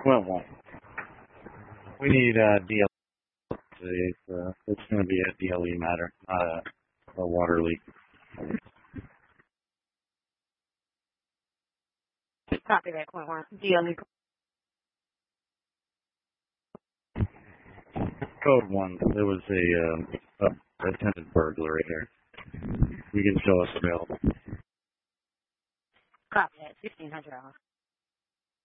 Well, we need DLE today. It's going to be a DLE matter, not a water leak. Copy that, point one. DLE. Code 1. There was a attempted burglary here. You can show us available. Copy that. $1,600.